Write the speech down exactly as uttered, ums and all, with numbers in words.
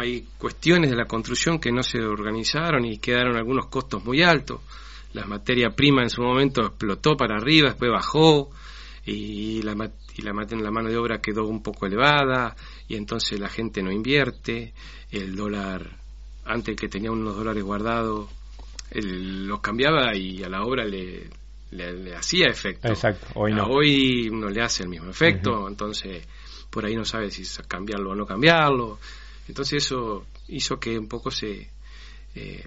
hay cuestiones de la construcción que no se organizaron y quedaron algunos costos muy altos. La materia prima en su momento explotó para arriba, después bajó, y la, y la, la mano de obra quedó un poco elevada, y entonces la gente no invierte. El dólar, antes que tenía unos dólares guardados, él los cambiaba y a la obra le, le, le hacía efecto. Exacto, hoy no. A hoy no le hace el mismo efecto, uh-huh. Entonces por ahí no sabe si cambiarlo o no cambiarlo. Entonces eso hizo que un poco se... Eh,